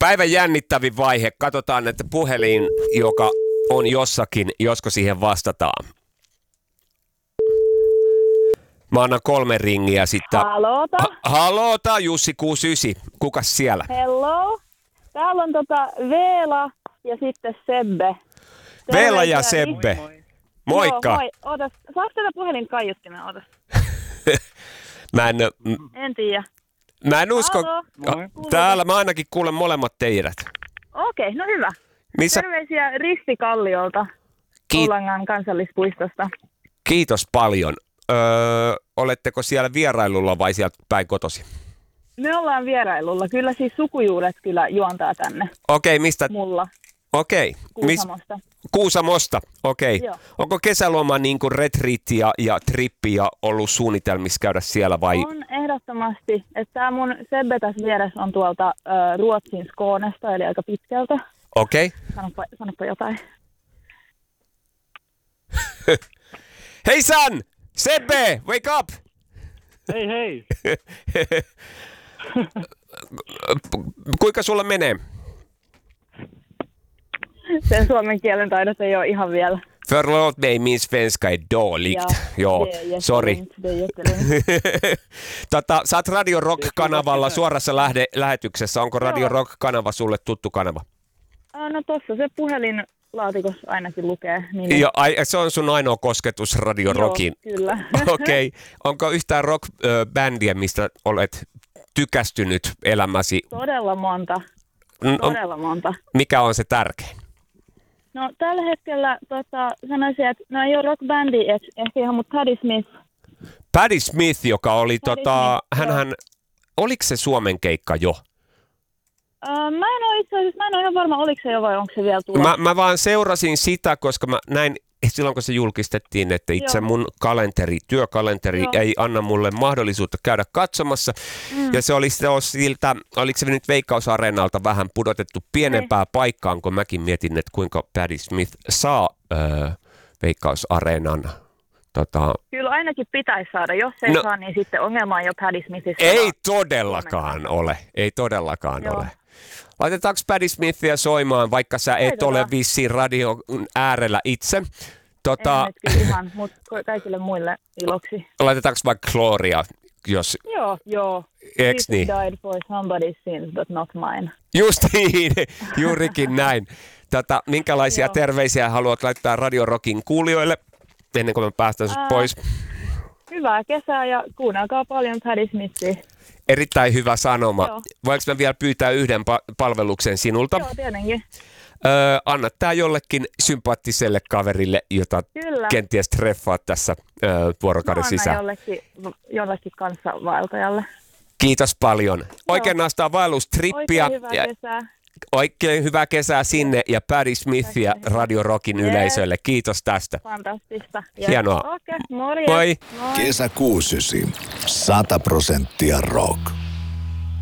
Päivän jännittävin vaihe. Katsotaan, että puhelin, joka on jossakin, josko siihen vastataan. Mä annan 3 ringiä sitten. Haloota, Jussi 69. Kukas siellä? Hello. Täällä on Veela ja sitten Sebbe. Veela ja Sebbe. Moikka. Joo, moi. Ootas, saako tätä puhelin kaiuttimen? Ootas. En tiedä. Mä en usko. Täällä mä ainakin kuulen molemmat teidät. Okei, no hyvä. Missä? Terveisiä Ristikalliolta, Oulangan kansallispuistosta. Kiitos paljon. Oletteko siellä vierailulla vai sieltä päin kotosi? Me ollaan vierailulla. Kyllä siis sukujuuret kyllä juontaa tänne. Okei, mistä? Mulla. Okei. Kuusamosta. Kuusamosta, okei. Joo. Onko kesäloma niin kuin retriitti ja trippi ja ollut suunnitelmissa käydä siellä vai? On ehdottomasti. Tämä mun Sebbe tässä vieressä on tuolta Ruotsin Skånesta, eli aika pitkältä. Okei. Sanoppa jotain. Hei San! Sebbe, wake up! Hei hei! Kuinka sulla menee? Sen suomen kielen taidot ei ole ihan vielä. Förlåt mig, min svenska är dåligt. Joo, sorry. Sä oot Radio Rock-kanavalla suorassa lähetyksessä. Onko Radio Rock-kanava sulle tuttu kanava? No tossa se puhelinlaatikossa ainakin lukee. Niin... Joo, se on sun ainoa kosketus Radio Rockiin. Kyllä. Okei. Onko yhtään rock-bändiä, mistä olet tykästynyt elämäsi? Todella monta. Mikä on se tärkein? No tällä hetkellä sanoisin, että no ei ole rockbändi, ehkä ihan mutta Patti Smith. Patti Smith, joka oli oliko se Suomen keikka jo? Mä en ole ihan varma, oliko se jo vai onko se vielä tulossa. Mä vaan seurasin sitä, koska mä näin silloin kun se julkistettiin, että itse mun työkalenteri ei anna mulle mahdollisuutta käydä katsomassa. Ja se oli siltä, oliko se nyt Veikkaus-areenalta vähän pudotettu pienempään paikkaan, kun mäkin mietin, että kuinka Patti Smith saa Veikkaus-areenan. Kyllä ainakin pitäisi saada. Jos ei saa, niin sitten ongelma on jo Patti Smithissä. Ei todellakaan ole. Laitetaanko Patti Smithia soimaan, vaikka sä et ole vissiin radion äärellä itse? En nyt kyllä ihan, mutta kaikille muille iloksi. Laitetaanko vaikka Gloria, jos... Joo. Eks niin? Died for somebody's sins, but not mine. Just niin, juurikin näin. Minkälaisia terveisiä haluat laittaa Radio Rockin kuulijoille, ennen kuin me päästään sut pois? Hyvää kesää ja kuunnelkaa paljon Patti Smithia. Erittäin hyvä sanoma. Joo. Voinko mä vielä pyytää yhden palveluksen sinulta? Joo, tietenkin. Anna tää jollekin sympaattiselle kaverille, jota kenties treffaat tässä vuorokauden sisään. Jollekin kanssavaeltajalle. Kiitos paljon. Oikein naastaa vaellustrippiä. Oikein hyvää kesää. Oikein hyvää kesää sinne ja Patti Smithia Radio Rockin yleisölle. Kiitos tästä. Fantastista. Hienoa. Okei, morjens. Moi. Kesä 69. 100% rock.